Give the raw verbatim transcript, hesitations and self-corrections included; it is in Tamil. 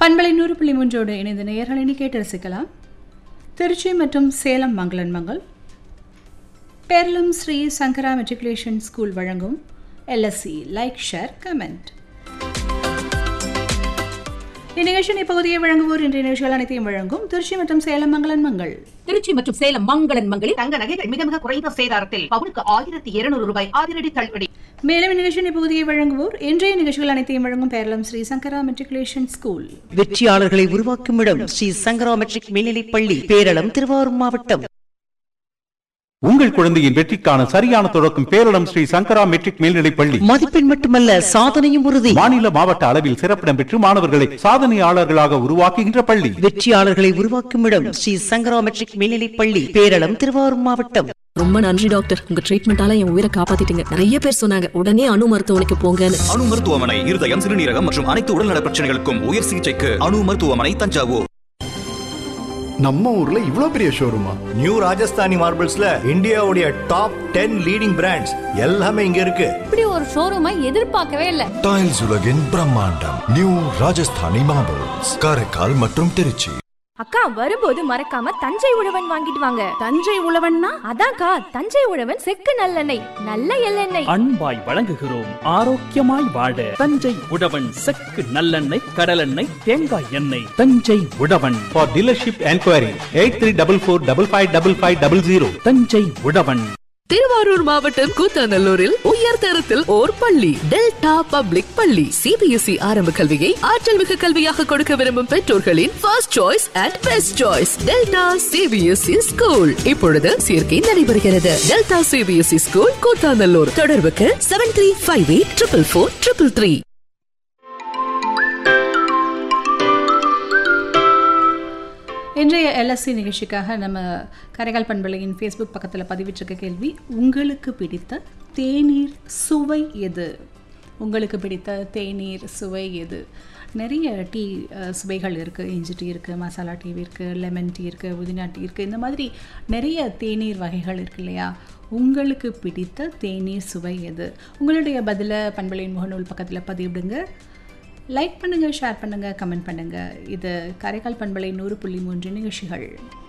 பண்பலை நூறு புள்ளி மூன்றோடு இணைந்த நேயர்களை கேட்டு ரசிக்கலாம். திருச்சி மற்றும் சேலம் மங்களன் மங்கள், பேரளம் ஸ்ரீ சங்கரா மெட்ரிகுலேஷன் ஸ்கூல் வழங்கும் எல்எஸ்சி லைக் ஷேர் கமெண்ட். இந்நிகழ்ச்சியின் இப்பகுதியை வழங்குவோர் இன்றைய நிகழ்ச்சிகள் அனைத்தையும் வழங்கும் திருச்சி மற்றும் சேலம் மங்களன் மங்கள். திருச்சி மற்றும் சேலம் மங்களன் மங்களில் தங்க நகைகள் மிக மிக குறைந்த சேதாரத்தில் பவுனுக்கு ஆயிரத்தி இருநூறு ரூபாய் அதிரடி தள்ளுபடி. மேலும் இந்நிகழ்ச்சியின் இப்பகுதியை வழங்குவோர் இன்றைய நிகழ்ச்சிகள் அனைத்தையும் வழங்கும் பேரளம் ஸ்ரீ சங்கரா மெட்ரிகுலேஷன் ஸ்கூல். வெற்றியாளர்களை உருவாக்கும் இடம் ஸ்ரீ சங்கரா மெட்ரிக் மேல்நிலைப் பள்ளி, பேரளம், திருவாரூர் மாவட்டம். உங்கள் குழந்தையின் வெற்றிக்கான சரியான தொடக்கம் பேரளம் ஸ்ரீ சங்கரா மெட்ரிக் மேல்நிலைப் பள்ளி. மதிப்பெண் மட்டுமல்ல, சாதனையும் உறுதி. மாநில மாவட்ட அளவில் சிறப்பிடம் பெற்று மாணவர்களை சாதனையாளர்களாக உருவாக்குகின்ற பள்ளி. வெற்றியாளர்களை உருவாக்கும் இடம் ஸ்ரீ சங்கரா மெட்ரிக் மேல்நிலைப் பள்ளி, பேரளம், திருவாரூர் மாவட்டம். ரொம்ப நன்றி டாக்டர், உங்க ட்ரீட்மெண்டால என் உயிரை காப்பாத்திட்டீங்க. நிறைய பேர் சொன்னாங்க உடனே அணு மருத்துவமனைக்கு போங்கன்னு. அணு மருத்துவமனை இருதயம், சிறுநீரகம் மற்றும் அனைத்து உடல்நல பிரச்சனைகளுக்கும் உயர் சிகிச்சைக்கு அணு மருத்துவமனை, தஞ்சாவூர். நம்ம ஊர்ல இவ்ளோ பெரிய ஷோரூமா? நியூ ராஜஸ்தானி மார்பிள்ஸ்ல இந்தியாவுடைய டாப் டென் லீடிங் பிராண்ட்ஸ் எல்லாமே இங்க இருக்கு. இப்படி ஒரு ஷோரூமை எதிர்பார்க்கவே இல்ல. டைல்ஸ் உலகின் பிரம்மாண்டம் நியூ ராஜஸ்தானி மார்பிள்ஸ், காரைக்கால் மற்றும் திருச்சி. அக்கா, வரும்போது மறக்காம தஞ்சை உழவன் வாங்கிட்டு வாங்க. தஞ்சை உழவன்னா அதான்க்கா, தஞ்சை உழவன் செக்கு நல்லெண்ணெய், நல்ல எள்ளெண்ணெய். அன்பாய் வழங்குகிறோம், ஆரோக்கியமாய் வாழ தஞ்சை உழவன் செக்கு நல்லெண்ணெய், கடலெண்ணெய், தேங்காய் எண்ணெய். தஞ்சை உழவன். For dealership enquiry eight three four four five five five five zero zero. Thanjai உழவன். திருவாரூர் மாவட்டம் கூத்தாநல்லூரில் உயர் தரத்தில் ஓர் பள்ளி, டெல்டா பப்ளிக் பள்ளி. சிபிஎஸ்இ ஆரம்ப கல்வியை ஆற்றல் மிகு கல்வியாக கொடுக்க விரும்பும் பெற்றோர்களின் first choice and best choice delta CBSE school. இப்பொழுது சேர்க்கை நடைபெறுகிறது. Delta CBSE school Koothanallur. தொடர்புக்கு seven three five eight triple four triple three. இன்றைய எல்எஸ்சி நிகழ்ச்சிக்காக நம்ம கரைக்கால் பண்பலையின் ஃபேஸ்புக் பக்கத்தில் பதிவிட்டிருக்க கேள்வி, உங்களுக்கு பிடித்த தேநீர் சுவை எது? உங்களுக்கு பிடித்த தேநீர் சுவை எது? நிறைய டீ சுவைகள் இருக்குது. இஞ்சி டீ இருக்குது, மசாலா டீ இருக்குது, லெமன் டீ இருக்குது, புதினா டீ இருக்குது. இந்த மாதிரி நிறைய தேநீர் வகைகள் இருக்கு இல்லையா? உங்களுக்கு பிடித்த தேநீர் சுவை எது? உங்களுடைய பதிலை பண்பலையின் முகநூல் பக்கத்தில் பதிவிடுங்க. லைக் பண்ணுங்கள், ஷேர் பண்ணுங்கள், கமெண்ட் பண்ணுங்கள். இது காரைக்கால் பண்பலை நூறு புள்ளி மூன்று நிகழ்ச்சிகள்.